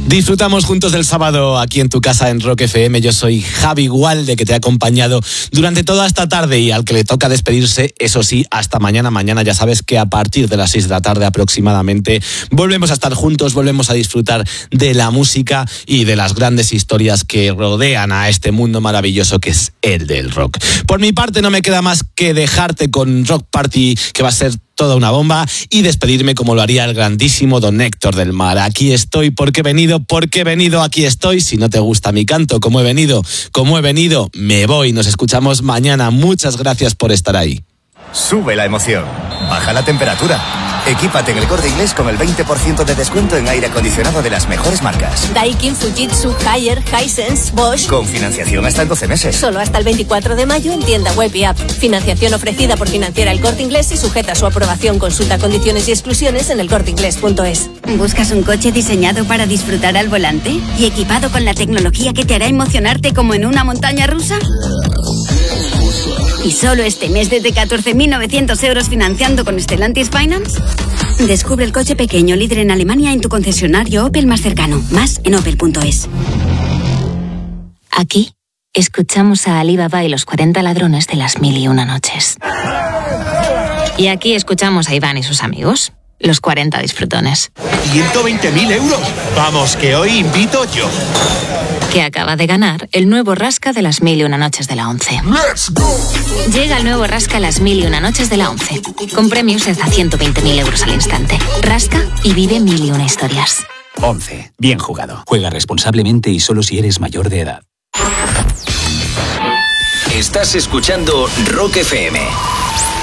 Disfrutamos juntos del sábado aquí en tu casa en Rock FM. Yo soy Javi Gualde, que te ha acompañado durante toda esta tarde y al que le toca despedirse, eso sí, hasta mañana. Mañana ya sabes que a partir de las 6 de la tarde aproximadamente volvemos a estar juntos, volvemos a disfrutar de la música y de las grandes historias que rodean a este mundo maravilloso que es el del rock. Por mi parte no me queda más que dejarte con Rock Party, que va a ser toda una bomba, y despedirme como lo haría el grandísimo Don Héctor del Mar. Aquí estoy porque he venido, aquí estoy. Si no te gusta mi canto, como he venido, me voy. Nos escuchamos mañana. Muchas gracias por estar ahí. Sube la emoción, baja la temperatura. Equípate en El Corte Inglés con el 20% de descuento en aire acondicionado de las mejores marcas. Daikin, Fujitsu, Haier, Hisense, Bosch. Con financiación hasta en 12 meses. Solo hasta el 24 de mayo en tienda web y app. Financiación ofrecida por Financiera El Corte Inglés y sujeta a su aprobación. Consulta condiciones y exclusiones en elcorteinglés.es. ¿Buscas un coche diseñado para disfrutar al volante y equipado con la tecnología que te hará emocionarte como en una montaña rusa? ¿Y solo este mes desde 14.900 euros financiando con Stellantis Finance? Descubre el coche pequeño líder en Alemania en tu concesionario Opel más cercano. Más en opel.es. Aquí escuchamos a Ali Baba y los 40 ladrones de las 1001 noches. Y aquí escuchamos a Iván y sus amigos, los 40 disfrutones. 120.000 euros. Vamos, que hoy invito yo. Que acaba de ganar el nuevo Rasca de las 1001 noches de la 11. ¡Let's go! Llega el nuevo Rasca las 1001 noches de la 11, con premios de hasta 120.000 euros al instante. Rasca y vive 1001 historias. 11. Bien jugado. Juega responsablemente y solo si eres mayor de edad. Estás escuchando Rock FM.